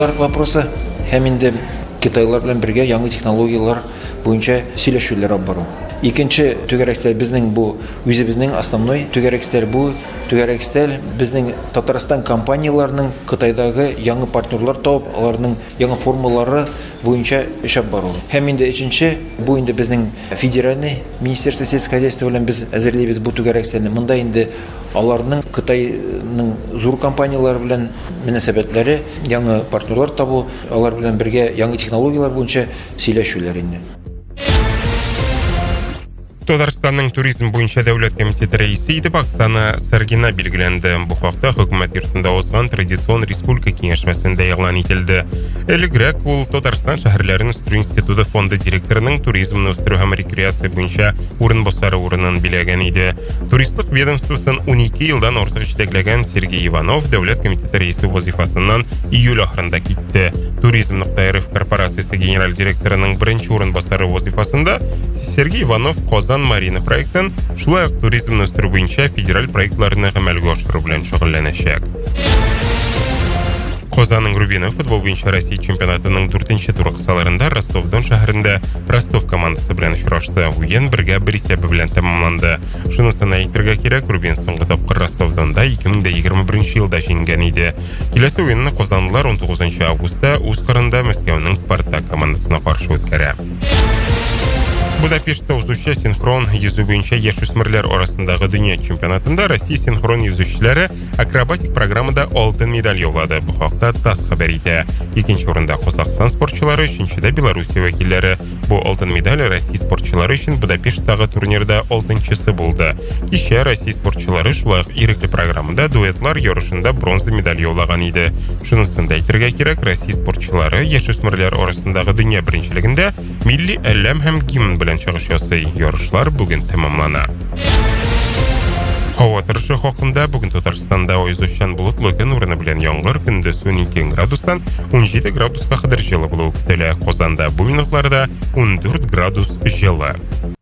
Вопросы һәм инде Китайлар белән бергә яңа технологиялар буенча сөйләшүләр алып бару. Икенче түгәрәкстәл безнең бу үзебезнең основной түгәрәкстәл бу түгәрәкстәл безнең Татарстан компанияларының Кытайдагы яңа партнерлар табып, аларның яңа формалары буенча эшләп бару. Һәм инде икенче бу инде безнең федеральный министерство сельского хозяйства белән без әзерләйбез бу түгәрәкстәлне. Монда инде аларның Кытайның зур компаниялар белән мөнәсәбәтләре, яңа партнерлар табу, алар белән бергә яңа технологиялар буенча сөйләшүләр инде. Татарстанның туризм буенча дәүләт комитеты рәисе итеп Оксана Саргина билгеләнде. Бу хакта хөкүмәт йортында узган Традицион Республика киңәшмәсендә игълан ителде. Элегрәк ул Татарстан шәһәрләрен үстерү институты фонды директорының туризмны үстерү һәм рекреация буенча урынбасары урынын биләгән иде. Туристлык ведомствосын 12 елдан артык җитәкләгән Сергей Иванов дәүләт комитеты рәисе вазифасыннан июль ахырында китте. Туризм.рф корпорациясе генераль директорының беренче урынбасары вазифасында Сергей Иванов Казан Марина проектын, шулай ук туризмны үстерү буенча федераль проектларны гамәлгә ашыру белән шөгыльләнәчәк. Казанның Рубинов футбол буенча Россия чемпионатының 4-нче туры кысаларында Ростов-Дон шәһәрендә Ростов командасы белән очрашты. Уен 1-1 исәбе белән тәмамланды. Шунысын әйтергә кирәк, Рубин соңгы тапкыр Ростов-Донда 2021 елда җиңгән иде. Киләсе уенны казанлылар 19 августта үз кырында Мәскәүнең Спартак командасына каршы үткәрә. Будапештта узучы синхрон йөзү буенча яшүсмерләр арасындагы дөнья чемпионатында Россия синхрон йөзүчеләре акробатик программада алтын медаль яулады. Бу хакта ТАСС хәбәр итә. Икенче урында Казакстан спортчылары, өченчедә Белоруссия вәкилләре. Бу алтын медаль Россия спортчылары өчен Будапешттагы турнирда алтынчысы булды. Кичә Россия спортчылары шулай ук ирекле программада дуэтлар ярышында бронза медаль яулаган иде. Шунысын да әйтергә кирәк, Россия спортчылары яшүсмерләр арасындагы дөнья беренчелегендә милли әлләм һәм гимн белән чыгыш ясый. Ярышлар бүген тәмамлана. Һава торышы хакында бүген Татарстанда йөзүчән болытлы көн урыны белән яңгыр, көндез 12 градустан 17 градуска кадәр җылы булуы көтелә. Казанда бу минутларда 14 градус җылы.